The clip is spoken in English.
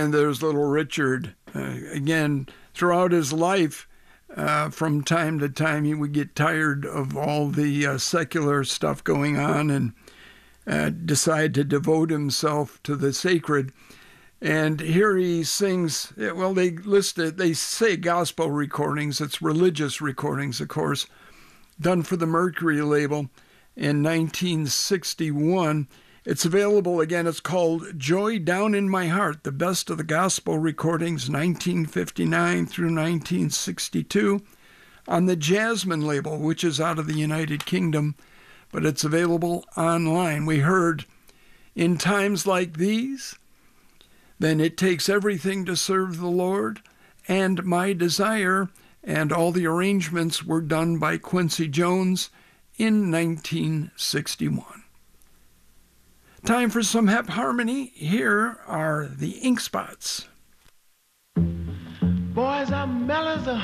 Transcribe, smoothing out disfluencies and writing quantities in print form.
And there's little Richard. Again, throughout his life, from time to time, he would get tired of all the secular stuff going on and decide to devote himself to the sacred. And here he sings, well, they say gospel recordings. It's religious recordings, of course, done for the Mercury label in 1961. It's available, again, it's called Joy Down in My Heart, the best of the gospel recordings, 1959 through 1962, on the Jasmine label, which is out of the United Kingdom, but it's available online. We heard, in times like these, then it takes everything to serve the Lord, and My Desire, and all the arrangements were done by Quincy Jones in 1961. Time for some Hep Harmony. Here are the Ink Spots. Boys are mellow as a